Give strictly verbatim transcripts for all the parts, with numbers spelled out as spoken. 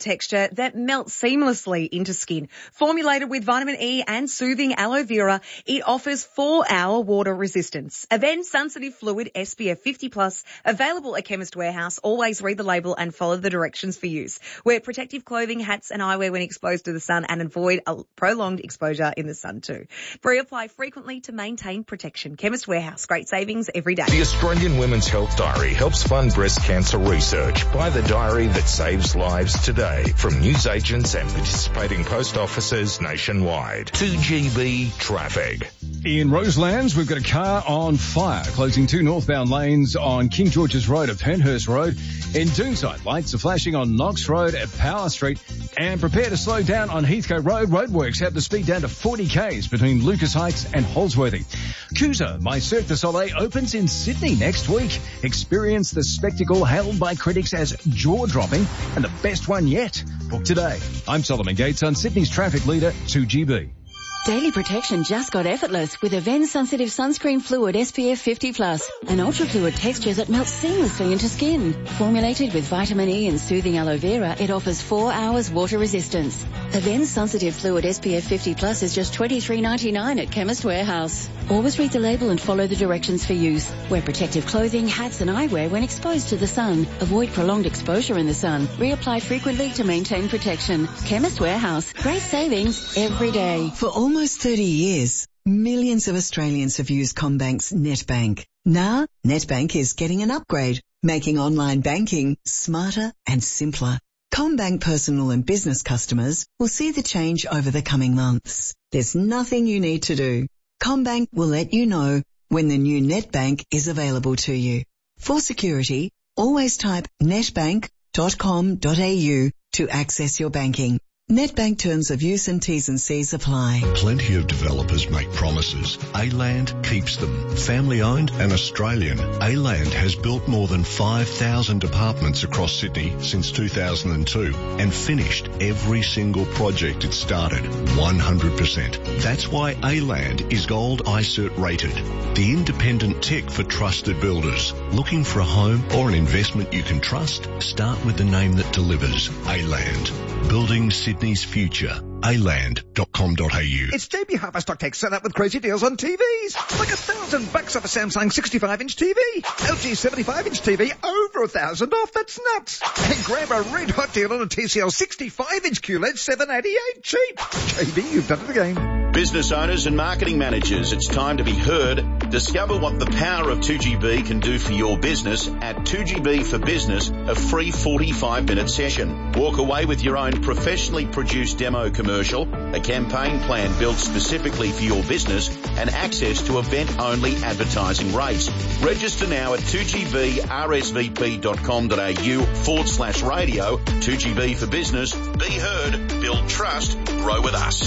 texture that melts seamlessly into skin. Formulated with vitamin E and soothing aloe vera, it offers four hour water resistance. Avène Sensitive Fluid S P F fifty plus, available at Chemist Warehouse. Always read the label and follow the directions for use. Wear protective clothing, hats and eyewear when exposed to the sun and avoid a prolonged exposure in the sun too. Reapply frequently to maintain protection. Chemist Warehouse. Great savings every day. The Australian Women's Health Diary helps fund breast cancer research. Buy the diary that saves lives today from newsagents and participating post offices nationwide. two G B traffic. In Roselands, we've got a car on fire, closing two northbound lanes on King George's Road at Penhurst Road. In Doonside, lights are flashing on Knox Road at Power Street. And prepare to slow down on Heathcote Road. Roadworks have the speed down to forty kays between Lucas Heights and Holsworthy. Coosa, My Cirque du Soleil, opens in Sydney next week. Experience the spectacle hailed by critics as jaw-dropping and the best one yet. Book today. I'm Solomon Gates on Sydney's traffic leader, two G B. Daily protection just got effortless with Avène Sensitive Sunscreen Fluid S P F fifty plus, an ultra-fluid texture that melts seamlessly into skin. Formulated with vitamin E and soothing aloe vera, it offers four hours water resistance. Avène Sensitive Fluid S P F fifty plus is just twenty-three ninety-nine at Chemist Warehouse. Always read the label and follow the directions for use. Wear protective clothing, hats and eyewear when exposed to the sun. Avoid prolonged exposure in the sun. Reapply frequently to maintain protection. Chemist Warehouse. Great savings every day. For almost thirty years, millions of Australians have used CommBank's NetBank. Now, NetBank is getting an upgrade, making online banking smarter and simpler. CommBank personal and business customers will see the change over the coming months. There's nothing you need to do. CommBank will let you know when the new NetBank is available to you. For security, always type netbank dot com dot a u to access your banking. NetBank terms of use and T's and C's apply. Plenty of developers make promises. A-Land keeps them. Family owned and Australian, A-Land has built more than five thousand apartments across Sydney since two thousand two and finished every single project it started one hundred percent. That's why A-Land is Gold I CERT rated. The independent tick for trusted builders. Looking for a home or an investment you can trust? Start with the name that delivers. A-Land. Building Sydney's future. a land dot com dot a u. It's J B Harper Stock Take set up with crazy deals on T Vs. Like a thousand bucks off a Samsung sixty-five inch T V. L G seventy-five inch T V, over a thousand off. That's nuts. And grab a red hot deal on a T C L sixty-five inch Q L E D, seven eighty-eight cheap. J B, you've done it again. Business owners and marketing managers, it's time to be heard. Discover what the power of two G B can do for your business at two G B for Business, a free forty-five minute session. Walk away with your own professionally produced demo commercial, a campaign plan built specifically for your business, and access to event-only advertising rates. Register now at two G B R S V P dot com dot a u forward slash radio. two G B for Business. Be heard, build trust, grow with us.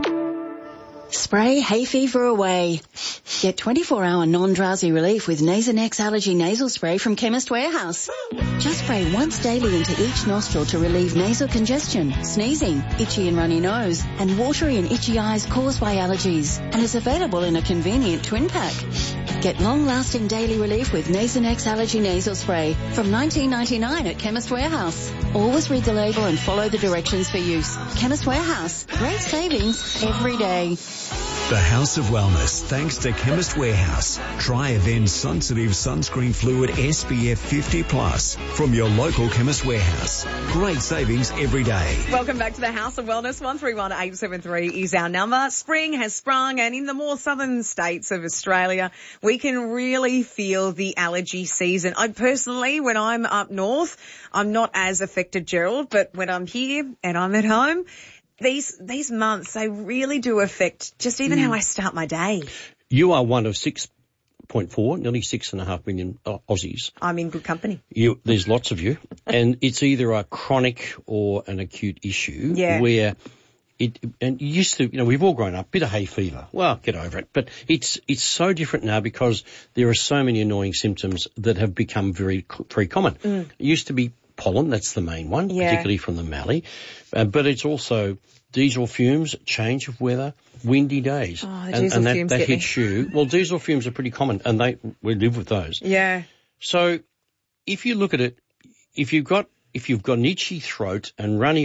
Spray hay fever away. Get twenty-four hour non-drowsy relief with Nasonex Allergy Nasal Spray from Chemist Warehouse. Just spray once daily into each nostril to relieve nasal congestion, sneezing, itchy and runny nose, and watery and itchy eyes caused by allergies, and is available in a convenient twin pack. Get long-lasting daily relief with Nasonex Allergy Nasal Spray from nineteen ninety-nine at Chemist Warehouse. Always read the label and follow the directions for use. Chemist Warehouse. Great savings every day. The House of Wellness, thanks to Chemist Warehouse. Try Avène Sensitive Sunscreen Fluid S P F fifty plus from your local Chemist Warehouse. Great savings every day. Welcome back to the House of Wellness. one three one eight seven three is our number. Spring has sprung, and in the more southern states of Australia, we can really feel the allergy season. I personally, when I'm up north, I'm not as affected, Gerald, but when I'm here and I'm at home, These these months, they really do affect just even mm. how I start my day. You are one of six point four, nearly six and a half million Aussies. I'm in good company. You, there's lots of you. And it's either a chronic or an acute issue yeah. where it, and you used to, you know, we've all grown up, bit of hay fever. Well, get over it. But it's, it's so different now because there are so many annoying symptoms that have become very, very common. Mm. It used to be pollen, that's the main one, yeah. particularly from the mallee. Uh, but it's also diesel fumes, change of weather, windy days. Oh, the and, diesel and that, fumes that get hits me. you. Well, diesel fumes are pretty common, and they we live with those. Yeah. So if you look at it, if you've got if you've got an itchy throat and runny